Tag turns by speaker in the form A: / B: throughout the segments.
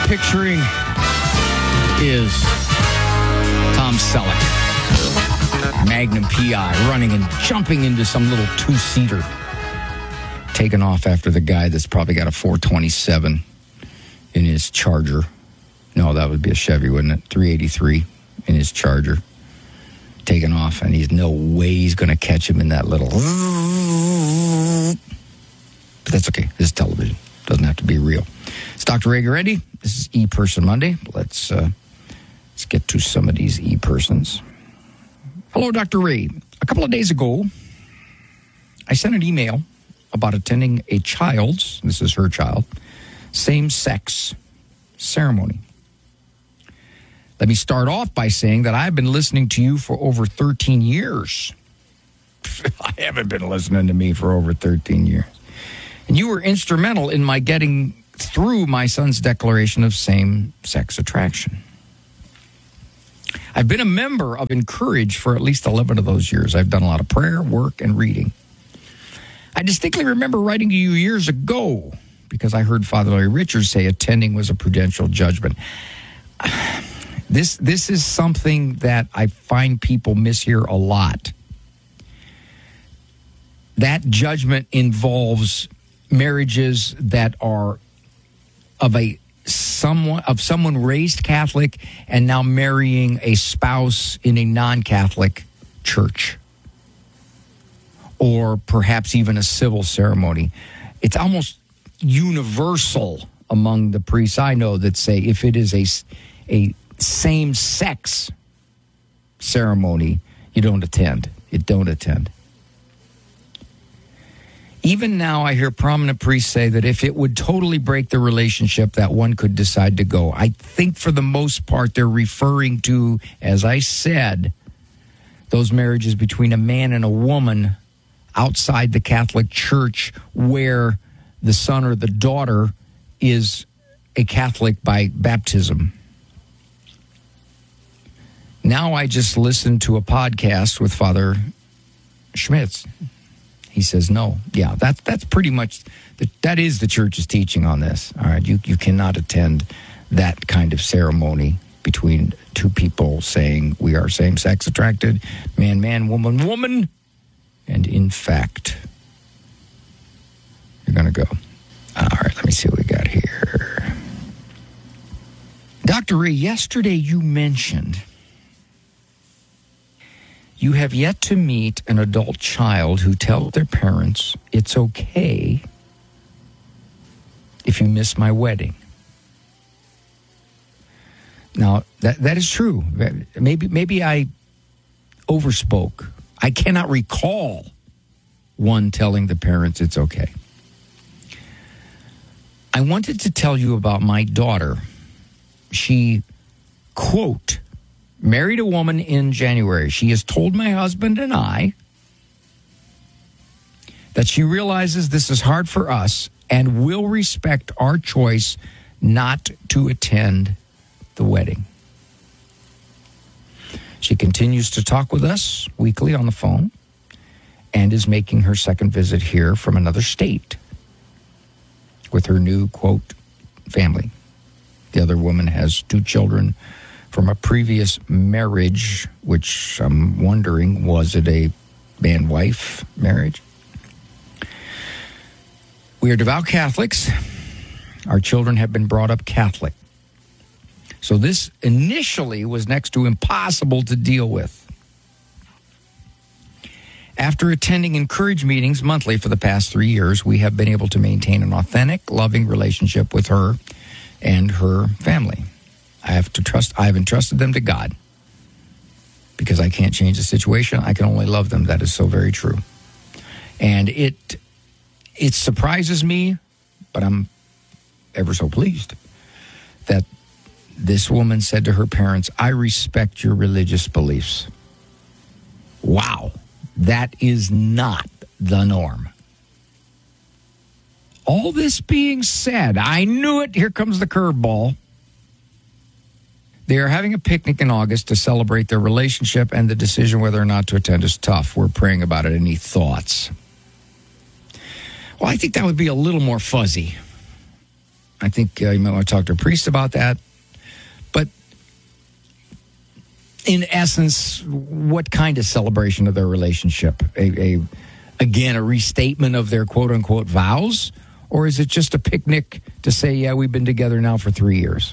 A: picturing is Tom Selleck, Magnum PI, running and jumping into some little two-seater, taking off after the guy that's probably got a 427 in his Charger. No, that would be a Chevy, wouldn't it? 383 in his Charger, taking off, and he's no way he's going to catch him in that little... But that's okay. This is television. Doesn't have to be real. It's Dr. Ray Guarendi. This is E-Person Monday. Let's get to some of these E-Persons. Hello, Dr. Ray. A couple of days ago, I sent an email about attending a child's, this is her child, same-sex ceremony. Let me start off by saying that I've been listening to you for over 13 years. I haven't been listening to me for over 13 years. And you were instrumental in my getting through my son's declaration of same-sex attraction. I've been a member of Encourage for at least 11 of those years. I've done a lot of prayer, work, and reading. I distinctly remember writing to you years ago because I heard Father Larry Richards say attending was a prudential judgment. This is something that I find people mishear a lot. That judgment involves marriages that are of someone raised Catholic and now marrying a spouse in a non-Catholic church, or perhaps even a civil ceremony. It's almost universal among the priests I know that say if it is a same-sex ceremony, you don't attend. You don't attend. Even now, I hear prominent priests say that if it would totally break the relationship, that one could decide to go. I think for the most part, they're referring to, as I said, those marriages between a man and a woman outside the Catholic Church where the son or the daughter is a Catholic by baptism. Now I just listened to a podcast with Father Schmitz. He says, no, yeah, that's pretty much, that is the church's teaching on this. All right, you cannot attend that kind of ceremony between two people saying we are same-sex attracted, man, man, woman, woman, and in fact, you're going to go. All right, let me see what we got here. Dr. Ray, yesterday you mentioned you have yet to meet an adult child who tells their parents it's okay if you miss my wedding. Now, that is true. Maybe I overspoke. I cannot recall one telling the parents it's okay. I wanted to tell you about my daughter. She, quote, married a woman in January. She has told my husband and I that she realizes this is hard for us and will respect our choice not to attend the wedding. She continues to talk with us weekly on the phone and is making her second visit here from another state with her new, quote, family. The other woman has 2 children from a previous marriage, which I'm wondering, was it a man-wife marriage? We are devout Catholics. Our children have been brought up Catholic. So this initially was next to impossible to deal with. After attending Encourage meetings monthly for the past 3 years, we have been able to maintain an authentic, loving relationship with her and her family. I have entrusted them to God because I can't change the situation. I can only love them. That is so very true. And it surprises me, but I'm ever so pleased that this woman said to her parents, I respect your religious beliefs. Wow, that is not the norm. All this being said, I knew it. Here comes the curveball. They are having a picnic in August to celebrate their relationship, and the decision whether or not to attend is tough. We're praying about it. Any thoughts? Well, I think that would be a little more fuzzy. I think you might want to talk to a priest about that. But in essence, what kind of celebration of their relationship? Again, a restatement of their quote-unquote vows? Or is it just a picnic to say, yeah, we've been together now for 3 years?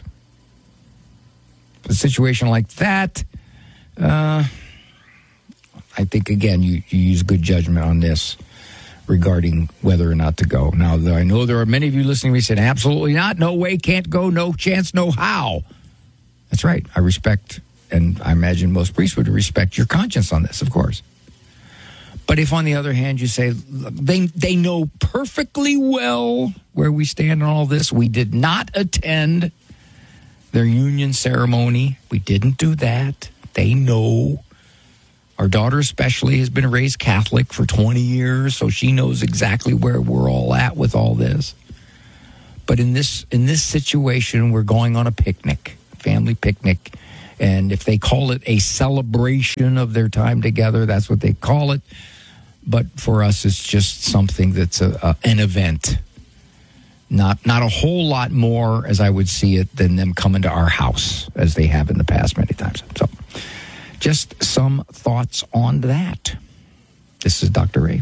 A: A situation like that, I think, again, you use good judgment on this regarding whether or not to go. Now, I know there are many of you listening to me saying, absolutely not, no way, can't go, no chance, no how. That's right. I respect, and I imagine most priests would respect your conscience on this, of course. But if, on the other hand, you say, they know perfectly well where we stand on all this. We did not attend their union ceremony. We didn't do that. They know. Our daughter especially has been raised Catholic for 20 years, so she knows exactly where we're all at with all this. But in this situation, we're going on a picnic, family picnic. And if they call it a celebration of their time together, that's what they call it. But for us, it's just something that's an event. Not a whole lot more, as I would see it, than them coming to our house, as they have in the past many times. So, just some thoughts on that. This is Dr. Ray.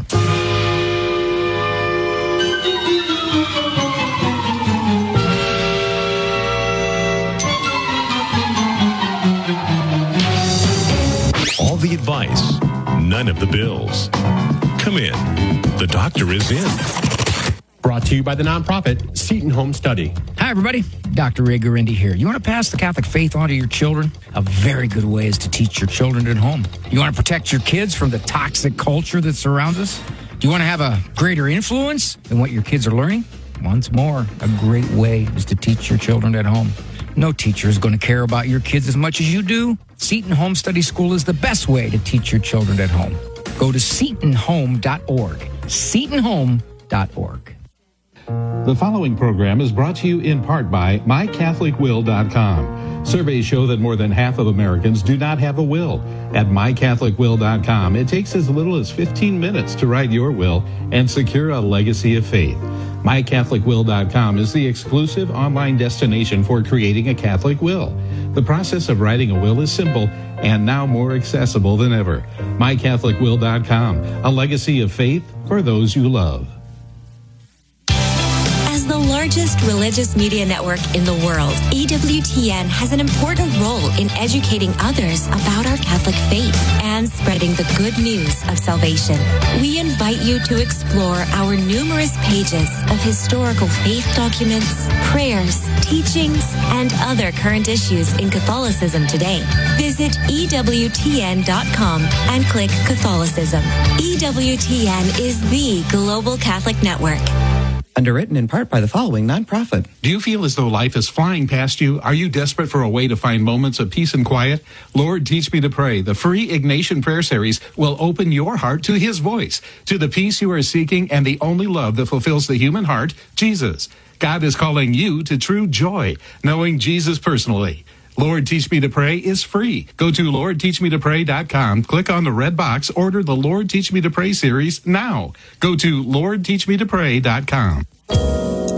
B: All the advice, none of the bills. Come in. The doctor is in.
C: Brought to you by the nonprofit Seton Home Study.
A: Hi, everybody. Dr. Ray Guarendi here. You want to pass the Catholic faith on to your children? A very good way is to teach your children at home. You want to protect your kids from the toxic culture that surrounds us? Do you want to have a greater influence in what your kids are learning? Once more, a great way is to teach your children at home. No teacher is going to care about your kids as much as you do. Seton Home Study School is the best way to teach your children at home. Go to setonhome.org. setonhome.org.
D: The following program is brought to you in part by mycatholicwill.com. Surveys show that more than half of Americans do not have a will. At mycatholicwill.com, it takes as little as 15 minutes to write your will and secure a legacy of faith. MyCatholicWill.com is the exclusive online destination for creating a Catholic will. The process of writing a will is simple and now more accessible than ever. MyCatholicWill.com, a legacy of faith for those you love.
E: As the largest religious media network in the world, EWTN has an important role in educating others about our Catholic faith and spreading the good news of salvation. We invite you to explore our numerous pages of historical faith documents, prayers, teachings, and other current issues in Catholicism today. Visit EWTN.com and click Catholicism. EWTN is the global Catholic network.
F: Underwritten in part by the following nonprofit.
D: Do you feel as though life is flying past you? Are you desperate for a way to find moments of peace and quiet? Lord, Teach Me to Pray, the free Ignatian prayer series, will open your heart to His voice, to the peace you are seeking and the only love that fulfills the human heart, Jesus. God is calling you to true joy, knowing Jesus personally. Lord, Teach Me to Pray is free. Go to LordTeachMeToPray.com, click on the red box, order the Lord Teach Me to Pray series now. Go to LordTeachMeToPray.com.